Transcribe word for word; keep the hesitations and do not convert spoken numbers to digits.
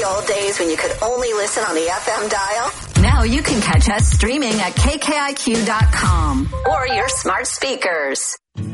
the old days when you could only listen on the F M dial? Now you can catch us streaming at K K I Q dot com or your smart speakers.